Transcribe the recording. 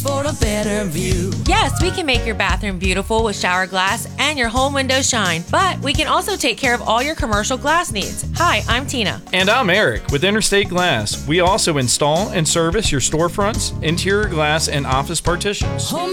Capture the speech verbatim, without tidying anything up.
for a better view. Yes, we can make your bathroom beautiful with shower glass and your home windows shine, but we can also take care of all your commercial glass needs. Hi, I'm Tina. And I'm Eric with Interstate Glass. We also install and service your storefronts, interior glass, and office partitions. Home